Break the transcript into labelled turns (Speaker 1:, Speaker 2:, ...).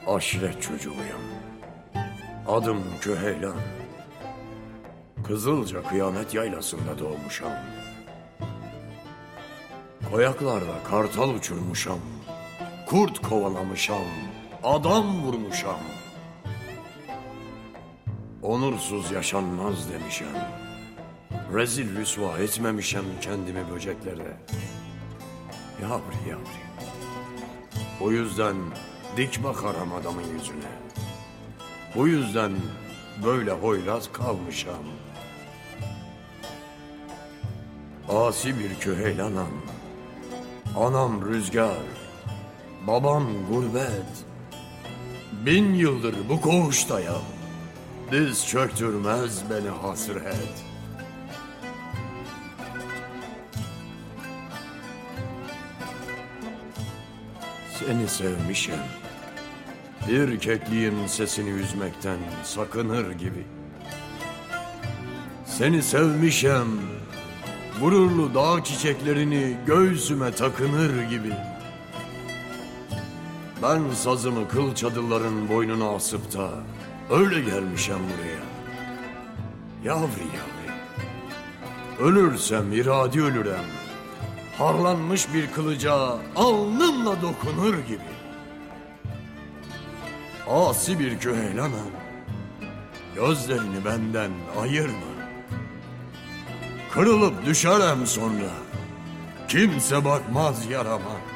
Speaker 1: Aşiret çocuğuyum. Adım Küheylan. Kızılca kıyamet yaylasında doğmuşam. Koyaklarda kartal uçurmuşam. Kurt kovalamışam. Adam vurmuşam. Onursuz yaşanmaz demişem. Rezil rüsva etmemişem kendimi böceklere. Yavri. O yüzden dik bakarım adamın yüzüne. Bu yüzden böyle hoyrat kalmışam. Asi bir Küheylanam. Anam rüzgar, babam gurbet. 1000 yıldır bu koğuştayım. Diz çöktürmez beni hasret. Seni sevmişim. Bir kekliğin sesini üzmekten sakınır gibi. Seni sevmişim. Gururlu dağ çiçeklerini göğsüme takınır gibi. Ben sazımı kıl çadılların boynuna asıp da öyle gelmişim buraya. Yavri. Ölürsem iradi ölürem. Harlanmış bir kılıca alnımla dokunur gibi. Asi bir Küheylanım. Gözlerini benden ayırma. Kırılıp düşerem sonra. Kimse bakmaz yarama.